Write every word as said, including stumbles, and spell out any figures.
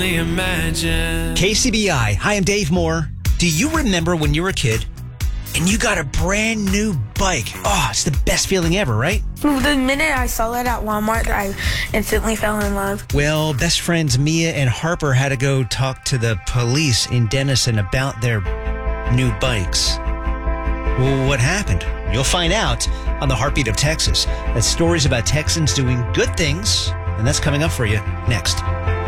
Imagine. K C B I. Hi, I'm Dave Moore. Do you remember when you were a kid and you got a brand new bike? Oh, it's the best feeling ever, right? The minute I saw it at Walmart, I instantly fell in love. Well, best friends Mia and Harper had to go talk to the police in Denison about their new bikes. Well, what happened? You'll find out on the Heartbeat of Texas. That's stories about Texans doing good things, and that's coming up for you next.